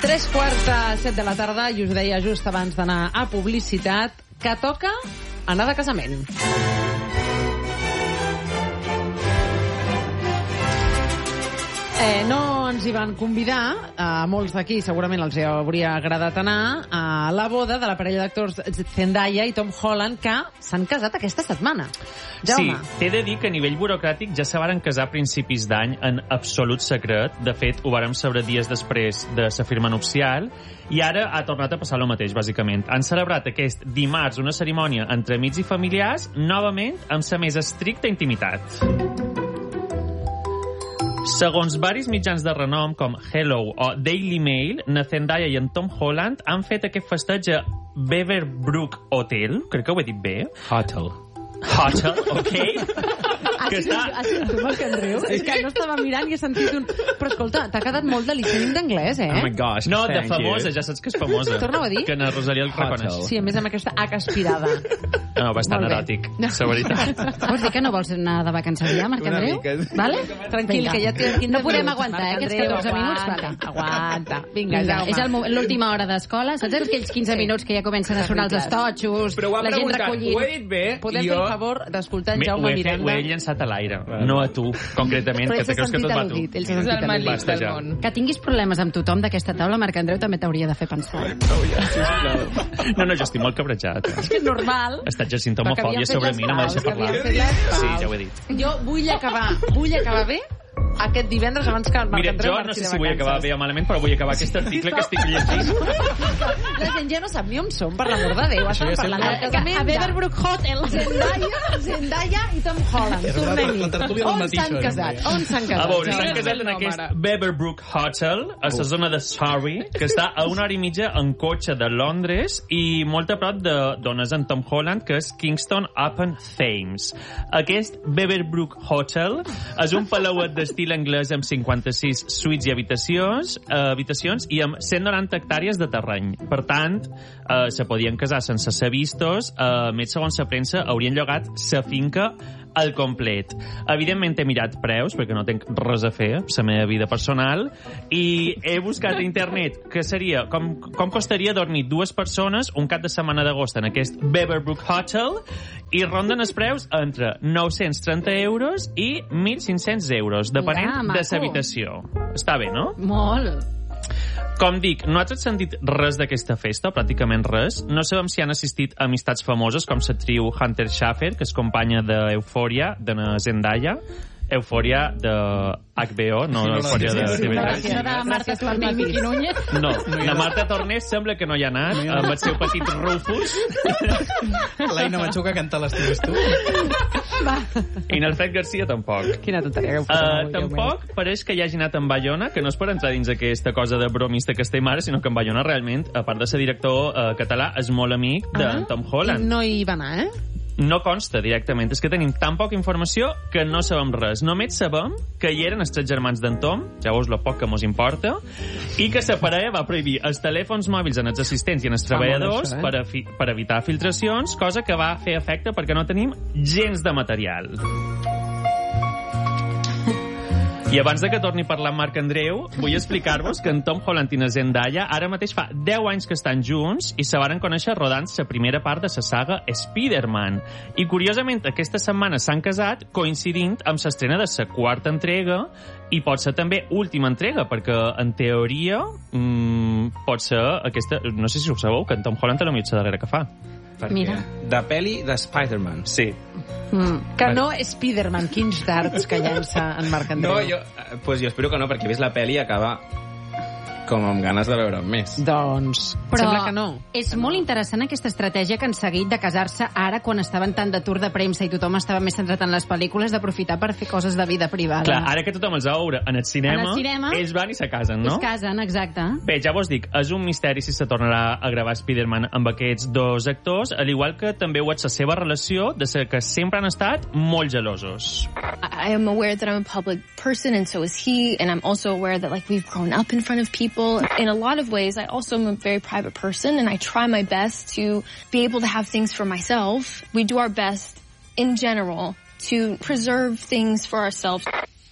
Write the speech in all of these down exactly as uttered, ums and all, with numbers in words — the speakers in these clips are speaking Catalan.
Tres quarts de set de la tarda, i us deia just abans d'anar a publicitat que toca anar de casament. Eh, no ens hi van convidar, a molts d'aquí segurament els hauria agradat anar a la boda de la parella d'actors Zendaya i Tom Holland, que s'han casat aquesta setmana. Jaume. Sí, t'he de dir que a nivell burocràtic ja se varen casar a principis d'any en absolut secret. De fet, ho vàrem saber dies després de sa firma nupcial, i ara ha tornat a passar el mateix, bàsicament. Han celebrat aquest dimarts una cerimònia entre amics i familiars, novament amb la més estricta intimitat. Segons varis mitjans de renom com Hello o Daily Mail, na Zendaya i en Tom Holland han fet aquest festeig a Beaverbrook Hotel, crec que ho he dit bé. Hotel. Hotel, ok. Que està... Has sentit tu el que en riu? És que no estava mirant i he sentit un... Però escolta, t'ha quedat molt de listening d'anglès, eh? Oh my gosh, no, de thank famosa, you. ja saps que és famosa. Torna-ho a dir. Que na Rosalia el reconeix. Sí, a més amb aquesta H aspirada. No, bastant eròtic, no. La veritat. Vols dir que no vols anar de vacanceria, Marc Andreu? Vale? Tranquil, Vinga. que ja té... No podem aguantar, eh, aquests catorze minuts. Vale. Aguanta. Vinga, Vinga, Jaume. és l'última hora d'escola. Saps aquells quinze minuts que ja comencen a sonar els estotxos, la gent recollint? Ho he dit bé. Podem fer el favor d'escoltar en Jaume Miranda? Ho he llençat a l'aire, no a tu, concretament, que te creus que tot va a tu. Ell s'ha sentit al·ludit del món. Que tinguis problemes amb tothom d'aquesta taula, Marc Andreu, també t'hauria de fer pensar. No, no, jo estic molt cabrejat. És que és normal. Està exercint homofòbia sobre mi, no m'ha deixat parlar. Sí, ja ho he dit. Jo vull acabar, vull acabar bé aquest divendres abans que el Marc Mira, Andreu jo no sé si vull acabar bé o malament, però vull acabar aquest article que estic llegint. La gent ja no sap ni on som, per l'amor de Déu. Estan parlant del casament a Beaverbrook Hotel. Zendaya, Zendaya i Tom Holland. Tornem-hi. On s'han casat? On s'han casat? A veure, s'han casat en aquest Beaverbrook Hotel, a la zona de Surrey, que està a una hora i mitja en cotxe de Londres i molt a prop d'on és en Tom Holland, que és Kingston upon Thames. Aquest Beaverbrook Hotel és un palauet d'estil anglès amb cinquanta-sis suites i habitacions, eh, habitacions i amb cent noranta hectàrees de terreny. Per tant, eh, se podien casar sense ser vistos. A més, segons la premsa, haurien llogat la finca al complet. Evidentment he mirat preus, perquè no tinc res a fer, la meva vida personal, i he buscat a internet que seria, com, com costaria dormir dues persones un cap de setmana d'agost en aquest Beaverbrook Hotel, i ronden els preus entre nou-cents trenta euros i mil cinc-cents euros, depenent Mira, de l'habitació. Està bé, no? Molt. Com dic, no has sentit res d'aquesta festa, pràcticament res. No sabem si han assistit a amistats famoses com l'actriu Hunter Schafer, que és companya d'Eufòria, de Zendaya. Eufòria de H B O, no Eufòria de T V tres. No de Marta Torné i Miqui Núñez. No, la Marta Torné sembla que no hi ha anat, amb el seu petit Rufus. L'Aina Machuca canta l'estimes tu. I n'Alfred Garcia tampoc. Quina tonteria que ho Uh, tampoc pareix que hi hagi anat en Bayona, que no és per entrar dins aquesta cosa de bromista que estem ara, sinó que en Bayona realment, a part de ser director uh, català, és molt amic de Tom Holland. No hi va anar, eh? No consta directament. És que tenim tan poca informació que no sabem res. Només sabem que hi eren els tres germans d'en Tom, llavors lo poc que mos importa, i que la parella va prohibir els telèfons mòbils en els assistents i en els treballadors això, eh? per, a fi, per evitar filtracions, cosa que va fer efecte perquè no tenim gens de material. I abans de que torni a parlar amb Marc Andreu, vull explicar-vos que en Tom Holland i na Zendaya ara mateix fa deu anys que estan junts i se varen conèixer rodant la primera part de la saga Spider-Man. I, curiosament, aquesta setmana s'han casat coincidint amb l'estrena de la quarta entrega i pot ser també última entrega, perquè, en teoria, mmm, pot ser aquesta... No sé si ho sabeu, que en Tom Holland té la mitja darrere que fa. Perquè Mira. de pel·li de Spider-Man. Sí. Mm. Que no és Spider-Man, quins darts que llança en Marc Andreu. No, jo, eh, pues jo espero que no, perquè he vist la pel·li i acaba com amb ganes de veure més. Doncs, Però sembla que no. és que molt no. interessant aquesta estratègia que han seguit de casar-se ara quan estaven tan d'atur de premsa i tothom estava més centrat en les pel·lícules, d'aprofitar per fer coses de vida privada. Clar, ara que tothom els va veure en el cinema, En el cinema, ells van i se casen, no? Es casen, exacte. Bé, ja vos dic, és un misteri si se tornarà a gravar Spider-Man amb aquests dos actors, al igual que també ho és la seva relació, de ser que sempre han estat molt gelosos. I am aware that I'm a public person, and so is he, and I'm also aware that, like, we've grown up in front of people. In a lot of ways, I also am a very private person, and I try my best to be able to have things for myself. We do our best, in general, to preserve things for ourselves.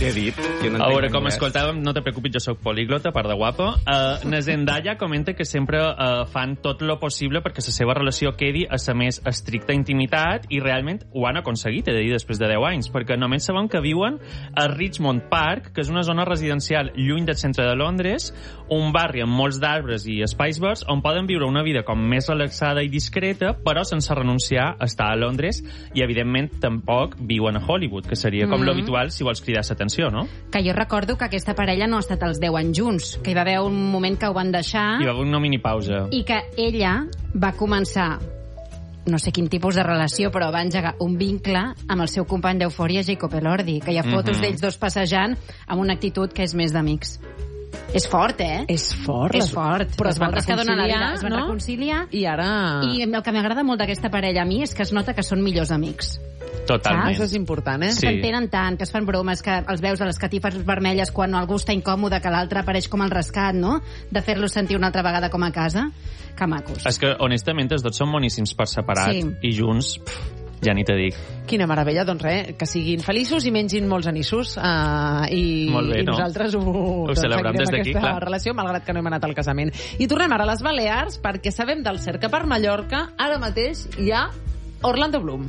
Què he dit? Jo no A veure, entenc com res. escoltàvem, no te preocupis, jo sóc poliglota, a part de guapo. Uh, na Zendaya comenta que sempre uh, fan tot lo possible perquè la seva relació quedi a la més estricta intimitat i realment ho han aconseguit, he de dir, després de deu anys, perquè només sabem que viuen a Richmond Park, que és una zona residencial lluny del centre de Londres, un barri amb molts d'arbres i espais verds on poden viure una vida com més relaxada i discreta, però sense renunciar a estar a Londres i, evidentment, tampoc viuen a Hollywood, que seria com mm-hmm. l'habitual si vols cridar l'atenció, no? Que jo recordo que aquesta parella no ha estat els deu anys junts, que hi va haver un moment que ho van deixar... Hi va haver una minipausa. I que ella va començar, no sé quin tipus de relació, però va engegar un vincle amb el seu company d'Eufòria, Jacob Elordi, que hi ha fotos mm-hmm. d'ells dos passejant amb una actitud que és més d'amics. És fort, eh? És fort. És fort. Però es van que dona la vida, es van no? reconciliar. I ara... I el que m'agrada molt d'aquesta parella a mi és que es nota que són millors amics. Totalment. Això és important, eh? Sí. S'entenen tant, que es fan bromes, que els veus a les catifes vermelles quan algú està incòmode, que l'altre apareix com el rescat, no? De fer-los sentir una altra vegada com a casa. Que macos. És que, honestament, els dos són boníssims per separat. Sí. I junts, pff, ja ni te dic. Quina meravella, doncs res, que siguin feliços i mengin molts anissos. Uh, i, Molt bé, i no? nosaltres ho, Ho celebrem des d'aquí, aquesta clar. relació, malgrat que no hem anat al casament. I tornem ara a les Balears, perquè sabem del cert que per Mallorca ara mateix hi ha Orlando Bloom.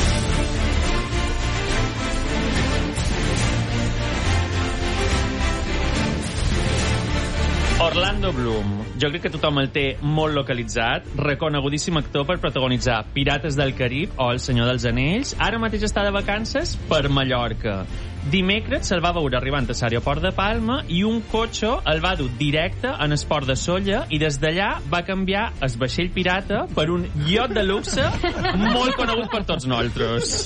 Orlando Bloom. Jo crec que tothom el té molt localitzat. Reconegudíssim actor per protagonitzar Pirates del Carib o El Senyor dels Anells. Ara mateix està de vacances per Mallorca. Dimecres se'l va veure arribant a l'aeroport de Palma i un cotxe el va dur directe en el port de Sóller i des d'allà va canviar el vaixell pirata per un iot de luxe molt conegut per tots nosaltres.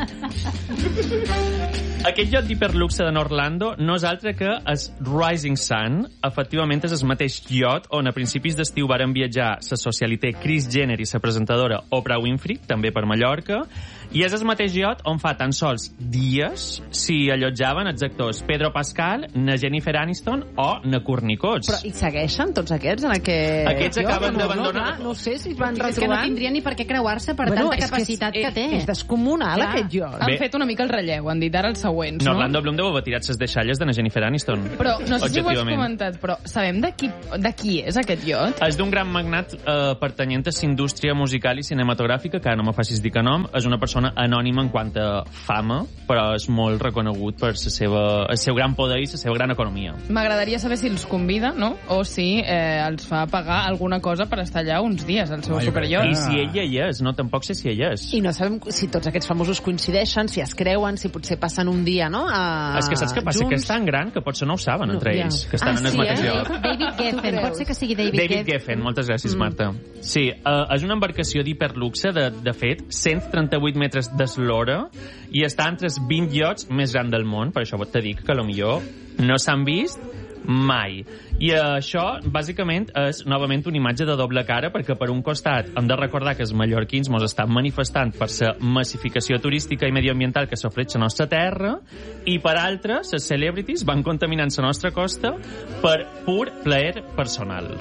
Aquest iot d'hiperluxe de Orlando no és altre que el Rising Sun. Efectivament és el mateix iot on a principis d'estiu varen viatjar la socialité Kris Jenner i la presentadora Oprah Winfrey, també per Mallorca, i és el mateix iot on fa tan sols dies s'hi allotjaven els actors Pedro Pascal, na Jennifer Aniston o na Courtney Cox. Però hi segueixen tots aquests en aquest... Aquests acaben no, d'abandonar... No, no sé si es van És que no retrobant. tindria ni per què creuar-se per Bueno, tanta és capacitat que, que, és, té. És descomunal, Clar. aquest iot. Han Bé. fet una mica el relleu, han dit ara els següents, No, no? Orlando Bloom deu haver tirat les deixalles de na Jennifer Aniston. Però no sé si ho has Objectivament. comentat, però sabem de qui, de qui és aquest iot? És d'un gran magnat eh, pertanyent a la indústria musical i cinematogràfica, que ara no me facis dir que nom, és una persona anònima en quant a fama, però és molt reconegut per la seva, el seu gran poder i la seva gran economia. M'agradaria saber si els convida, no? O si eh, els fa pagar alguna cosa per estar allà uns dies, al seu Home, jo superior. I Ah. si ella hi és, no? Tampoc sé si ella és. I no sabem si tots aquests famosos coincideixen, si es creuen, si potser passen un dia, no? A... És que saps què passa? junts. Que és tan gran que potser no ho saben No, entre ja. ells, que estan Ah, en el sí, mateix eh? lloc. David Geffen, pot ser que sigui David, David Geffen, moltes gràcies, mm. Marta. Sí, uh, és una embarcació d'hiperluxe, de, de fet, cent trenta-vuit metres d'eslora, i està entre els vint iots més grans del món, per això te dic que potser no s'han vist mai. I això, bàsicament, és novament una imatge de doble cara, perquè per un costat hem de recordar que els mallorquins mos estan manifestant per la massificació turística i medioambiental que s'ofreix a la nostra terra, i per altra, les celebrities van contaminant la nostra costa per pur plaer personal.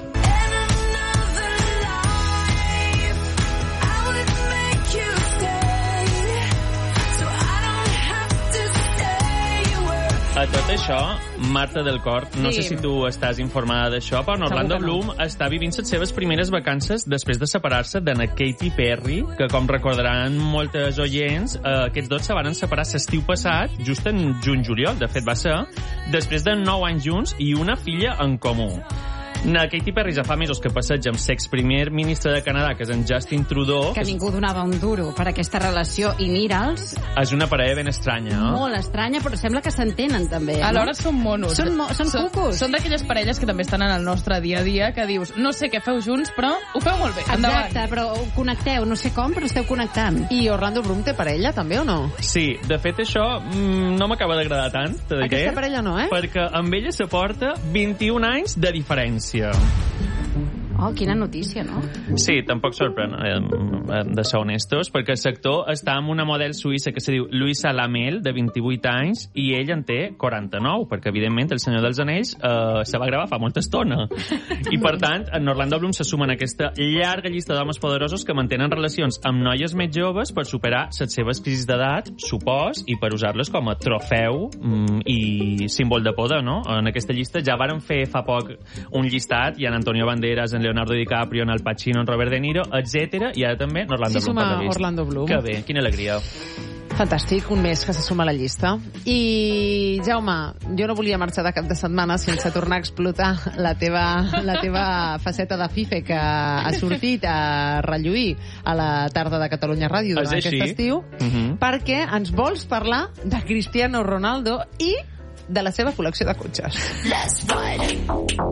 A tot això, Marta del Cor, no Sí. sé si tu estàs informada d'això, però Orlando que no. Bloom està vivint les seves primeres vacances després de separar-se de na Katy Perry, que, com recordaran moltes oients, eh, aquests dos se van separar l'estiu passat, just en juny-juliol, de fet va ser, després de nou anys junts i una filla en comú. Na Katy Perry ja fa mesos que passeja amb l'ex-primer ministre de Canadà, que és en Justin Trudeau. Que ningú donava un duro per aquesta relació, i mira'ls, És una parella ben estranya, no? molt estranya, però sembla que s'entenen també. Alhora no? són monos. Són mo- són cucos. Són d'aquelles parelles que també estan en el nostre dia a dia, que dius, no sé què feu junts, però ho feu molt bé. Endavant. Exacte, però connecteu, no sé com, però esteu connectant. I Orlando Bloom té parella, també, o no? Sí, de fet això mm, no m'acaba d'agradar tant, te diré. Aquesta parella no, eh? Perquè amb ella se porta vint-i-un anys de diferència. Oh, quina notícia, no? Sí, tampoc sorprèn, eh, de ser honestos, perquè el sector està amb una model suïssa que se diu Luisa Lamel, de vint-i-vuit anys, i ell en té quaranta-nou, perquè, evidentment, El Senyor dels Anells eh, se va gravar fa molta estona. I, per tant, en Orlando Bloom se sumen a aquesta llarga llista d'homes poderosos que mantenen relacions amb noies més joves per superar les seves crisis d'edat, supòs, i per usar-les com a trofeu mm, i símbol de poder, no? En aquesta llista ja varen fer fa poc un llistat, hi ha en Antonio Banderas, en Leonardo DiCaprio, en Al Pacino, en Robert De Niro, etcètera, i ara també en Orlando Sí, Bloom. suma Orlando Bloom. Que bé, quina alegria. Fantàstic, un mes que se suma a la llista. I, Jaume, jo no volia marxar de cap de setmana sense tornar a explotar la teva, la teva faceta de Fife que ha sortit a relluir a la tarda de Catalunya Ràdio durant aquest estiu, uh-huh. perquè ens vols parlar de Cristiano Ronaldo i de la seva col·lecció de cotxes. Let's ride.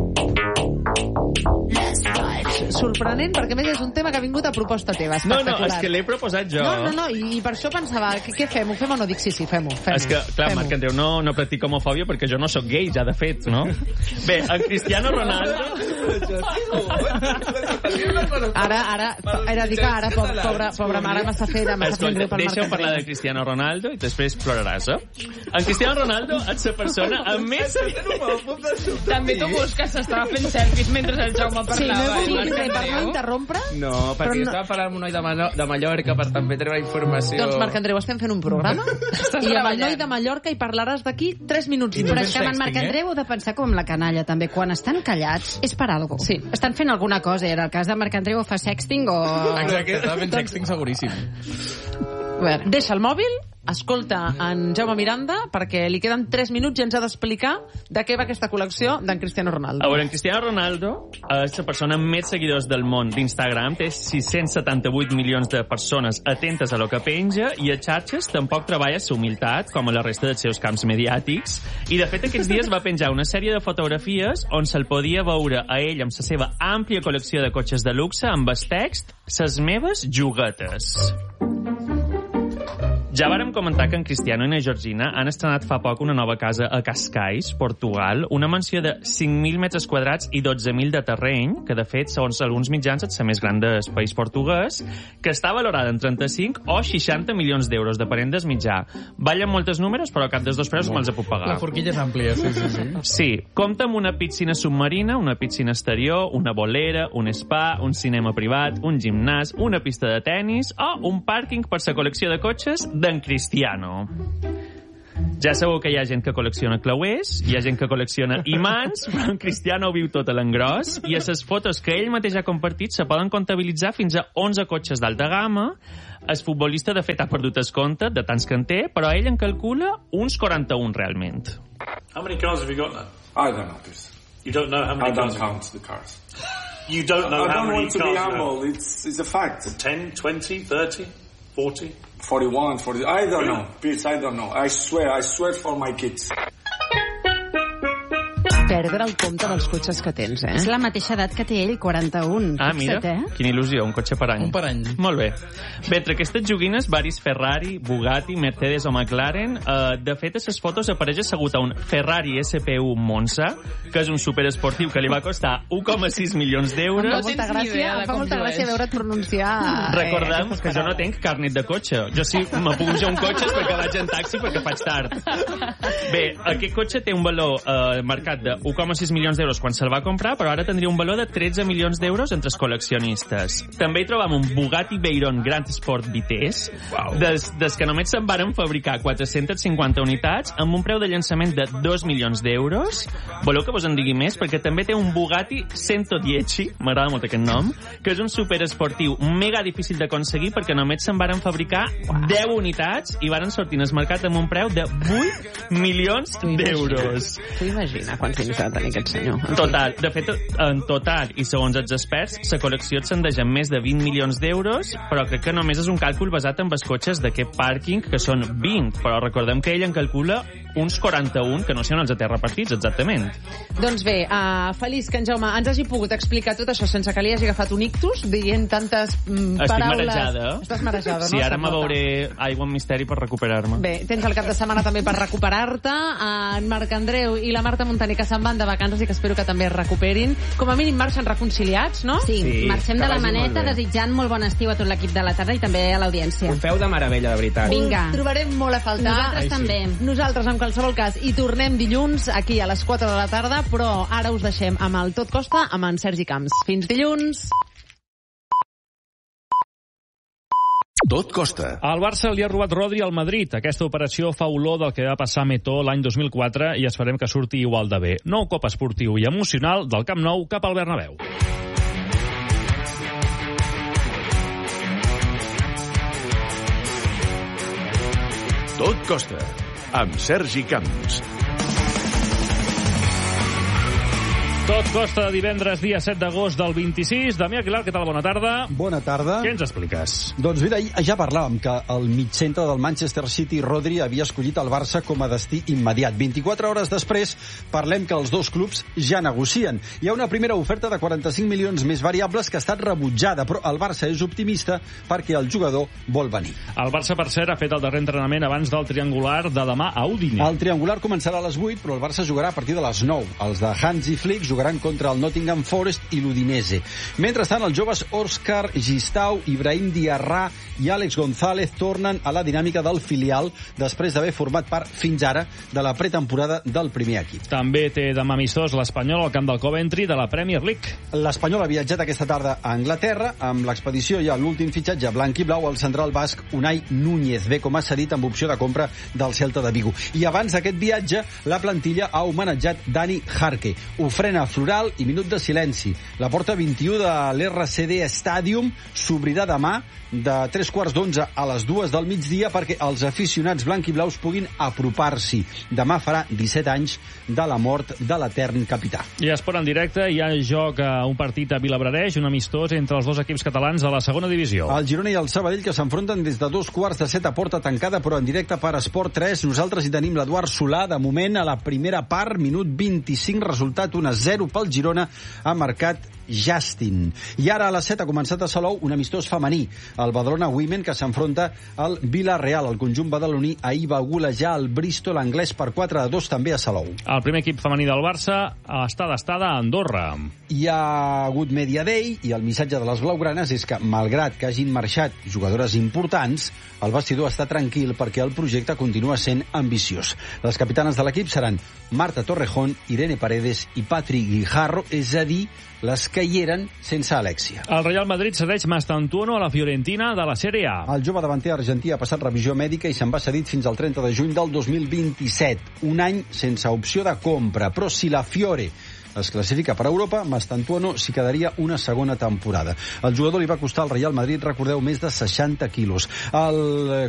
Let's ride. Sorprenent, perquè a més és un tema que ha vingut a proposta teva. No, no, és que l'he proposat jo. No, no, no, i, i per això pensava, què, què fem? Ho fem o no? Dic, sí, sí, fem-ho. Fem és que, clar, Marc Andreu no, no practica homofòbia perquè jo no sóc gay, ja de fet, no? Bé, en Cristiano Ronaldo... Ara, ara, era dir que ara, pobre, pobre, pobre mare, m'està fent, m'està fent greu pel Marc Andreu. Deixa'm parlar de Cristiano Ronaldo i després ploraràs, eh? En Cristiano Ronaldo és la persona amb més... També tu vols que s'estava fent selfies mentre el Jaume parlava. Sí, no he volgut Marc res per no Andreu. interrompre. No, perquè no... jo estava parlant amb un noi de, Mano de Mallorca per també treure informació. Doncs, Marc Andreu, estem fent un programa i amb el noi de Mallorca hi parlaràs d'aquí tres minuts. Però és que amb en Marc Andreu heu de pensar com amb la canalla, també. Quan estan callats és per alguna cosa. Sí. Estan fent alguna cosa. Era el cas de Marc Andreu, fa sexting o... Exacte, estava fent sexting seguríssim. A veure, deixa el mòbil, escolta en Jaume Miranda, perquè li queden tres minuts i ens ha d'explicar de què va aquesta col·lecció d'en Cristiano Ronaldo. A veure, en Cristiano Ronaldo és la persona amb més seguidors del món d'Instagram, té sis-cents setanta-vuit milions de persones atentes a lo que penja, i a xarxes tampoc treballa la humilitat, com a la resta dels seus camps mediàtics, i de fet aquests dies va penjar una sèrie de fotografies on se'l podia veure a ell amb la seva àmplia col·lecció de cotxes de luxe amb el text "Ses meves juguetes". Ja vàrem comentar que en Cristiano i na Georgina han estrenat fa poc una nova casa a Cascais, Portugal, una mansió de cinc mil metres quadrats i dotze mil de terreny, que de fet, segons alguns mitjans, és la més gran del país portuguès, que està valorada en trenta-cinc o seixanta milions d'euros, depenent del mitjà. Ballen moltes números, però cap dels dos preus me'ls puc pagar. La forquilla és àmplia, sí, sí, sí. Sí, compta amb una piscina submarina, una piscina exterior, una bolera, un spa, un cinema privat, un gimnàs, una pista de tennis o un pàrquing per la col·lecció de cotxes d'en Cristiano. Ja sabeu que hi ha gent que col·lecciona clauers, hi ha gent que col·lecciona imants, però en Cristiano ho viu tot a l'engròs, i a les fotos que ell mateix ha compartit se poden comptabilitzar fins a onze cotxes d'alta gamma. El futbolista, de fet, ha perdut el compte de tants que en té, però ell en calcula uns quaranta-un realment. How many cars have you got now? I don't know this. You don't know how many I don't cars? count the cars. You don't know I how don't many want to cars? be you humble. It's, it's a fact. ten, twenty, thirty, forty? forty-one, forty. I don't know. Pierce, I don't know. I swear, I swear for my kids. Perdre el compte dels cotxes que tens, eh? És la mateixa edat que té ell, quaranta-un. Ah, mira, Fixa't, eh? quina il·lusió, un cotxe per any. Un per any. Molt bé. Bé, entre aquestes joguines, varis Ferrari, Bugatti, Mercedes o McLaren, eh, de fet, a les fotos apareix assegut a un Ferrari S P u Monza, que és un superesportiu que li va costar un coma sis milions d'euros. Em fa molta gràcia, em fa molta gràcia veure't pronunciar... Recordem eh, que jo no tinc carnet de cotxe. Jo sí me puc pujar un cotxe és perquè vaig en taxi perquè faig tard. Bé, aquest cotxe té un valor eh, marcat de un coma sis milions d'euros quan se'l va comprar, però ara tindria un valor de tretze milions d'euros entre els col·leccionistes. També hi trobam un Bugatti Veyron Grand Sport Vitesse, wow. des, des que només se'n varen fabricar quatre-centes cinquanta unitats amb un preu de llançament de dos milions d'euros. Voleu que vos en digui més? Perquè també té un Bugatti cento dieci, m'agrada molt aquest nom, que és un superesportiu mega difícil d'aconseguir perquè només se'n varen fabricar wow. deu unitats i varen sortir al mercat amb un preu de vuit milions d'euros. Tu imagina quants diners ha de tenir aquest senyor. Total, de fet, en total, i segons els experts, la col·lecció ascendeix en més de vint milions d'euros, però crec que només és un càlcul basat en els cotxes d'aquest pàrquing, que són vint, però recordem que ell en calcula uns quaranta-un, que no sé on els té repartits, exactament. Doncs bé, uh, feliç que en Jaume ens hagi pogut explicar tot això sense que li hagi agafat un ictus, dient tantes mm, Estic paraules... marejada. Estàs marejada, no? Sí, ara me veuré aigua en misteri per recuperar-me. Bé, tens el cap de setmana també per recuperar-te. Uh, en Marc Andreu i la Marta Montaner, que se'n se'n van de vacances i que espero que també es recuperin. Com a mínim marxen reconciliats, no? Sí, Sí, marxem que de la vagi molt maneta bé. desitjant molt bon estiu a tot l'equip de la tarda i també a l'audiència. Un peu de meravella, de veritat. Vinga. Us trobarem molt a faltar. Nosaltres Ai, sí. també. Nosaltres, en qualsevol cas, hi tornem dilluns aquí a les quatre de la tarda, però ara us deixem amb el Tot Costa amb en Sergi Camps. Fins dilluns! Tot costa. Al Barça li ha robat Rodri al Madrid. Aquesta operació fa olor del que va passar a Metó l'any dos mil quatre i esperem que surti igual de bé. Nou cop esportiu i emocional del Camp Nou cap al Bernabéu. Tot costa. Amb Sergi Camps. Tot costa de divendres, dia set d'agost del vint-i-sis. Damià Aguilar, què tal? Bona tarda. Bona tarda. Què ens expliques? Doncs mira, ja parlàvem que el mitjcentre del Manchester City, Rodri, havia escollit el Barça com a destí immediat. vint-i-quatre hores després, parlem que els dos clubs ja negocien. Hi ha una primera oferta de quaranta-cinc milions més variables que ha estat rebutjada, però el Barça és optimista perquè el jugador vol venir. El Barça, per cert, ha fet el darrer entrenament abans del triangular de demà a Udine. El triangular començarà a les vuit, però el Barça jugarà a partir de les nou. Els de Hansi Flick jugaran contra el Nottingham Forest i l'Udinese. Mentrestant, els joves Òscar Gistau, Ibrahim Diarra i Àlex González tornen a la dinàmica del filial després d'haver format part fins ara de la pretemporada del primer equip. També té demà amistós l'Espanyol al camp del Coventry de la Premier League. L'Espanyol ha viatjat aquesta tarda a Anglaterra. Amb l'expedició hi ha l'últim fitxatge blanc i blau al central basc Unai Núñez, bé com ha cedit amb opció de compra del Celta de Vigo. I abans d'aquest viatge, la plantilla ha homenatjat Dani Jarque. Ofrena floral i minut de silenci. La porta vint-i-u de l'R C D Stadium s'obrirà demà de tres quarts d'onze a les dues del migdia perquè els aficionats blanc-i-blaus puguin apropar-s'hi. Demà farà disset anys de la mort de l'etern capità. I esport en directe, hi ha joc a un partit a Vilablareix, un amistós entre els dos equips catalans de la segona divisió. El Girona i el Sabadell que s'enfronten des de dos quarts de set a porta tancada, però en directe per Esport tres. Nosaltres hi tenim l'Eduard Solà, de moment a la primera part, minut vint-i-cinc, resultat un a zero pel Girona, ha marcat Justin. I ara a les set ha començat a Salou un amistós femení, el Badalona Women, que s'enfronta al Villarreal. El conjunt badaloní ahir va golejar el Bristol anglès per quatre a dos també a Salou. El primer equip femení del Barça està d'estada a Andorra. Hi ha hagut Media Day i el missatge de les blaugranes és que, malgrat que hagin marxat jugadores importants, el vestidor està tranquil perquè el projecte continua sent ambiciós. Les capitanes de l'equip seran Marta Torrejón, Irene Paredes i Patri Guijarro, és a dir, les que hi eren sense Alexia. El Real Madrid cedeix Mastantuono a la Fiorentina de la Sèrie A. El jove davanter argentí ha passat revisió mèdica i se'n va cedit fins al trenta de juny del dos mil vint-i-set. Un any sense opció de compra, però si la Fiore es classifica per Europa, Mastantuono s'hi quedaria una segona temporada. El jugador li va costar al Real Madrid, recordeu, més de seixanta quilos. El